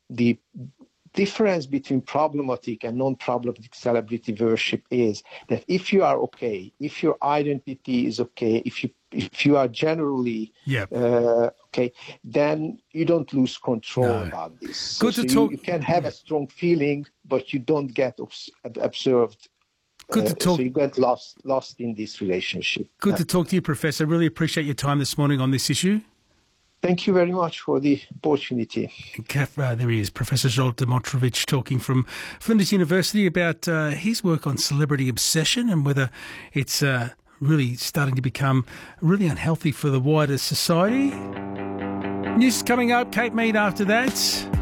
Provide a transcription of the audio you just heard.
the difference between problematic and non-problematic celebrity worship is that if you are okay, if your identity is okay, if you are generally okay, then you don't lose control about this. So you can have a strong feeling, but you don't get observed. Good to talk. So you get lost in this relationship. Good to talk to you, Professor. Really appreciate your time this morning on this issue. Thank you very much for the opportunity. There he is, Professor Zsolt Dimitrovic, talking from Flinders University about his work on celebrity obsession and whether it's really starting to become really unhealthy for the wider society. News coming up, Kate Mead after that.